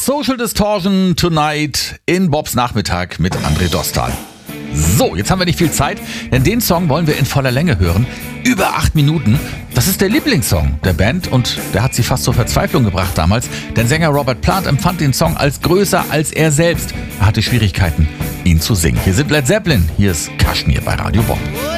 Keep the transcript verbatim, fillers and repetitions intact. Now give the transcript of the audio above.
Social Distortion Tonight in Bobs Nachmittag mit André Dostal. So, jetzt haben wir nicht viel Zeit, denn den Song wollen wir in voller Länge hören. Über acht Minuten. Das ist der Lieblingssong der Band und der hat sie fast zur Verzweiflung gebracht damals. Denn Sänger Robert Plant empfand den Song als größer als er selbst. Er hatte Schwierigkeiten, ihn zu singen. Hier sind Led Zeppelin, hier ist Kashmir bei Radio Bob.